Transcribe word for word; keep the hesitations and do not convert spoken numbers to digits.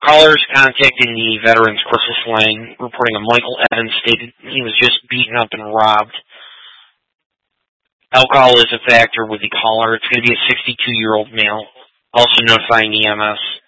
Callers contacting the Veterans Crisis Line reporting a Michael Evans stated he was just beaten up and robbed. Alcohol is a factor with the caller. It's going to be a sixty-two-year-old male, also notifying E M S.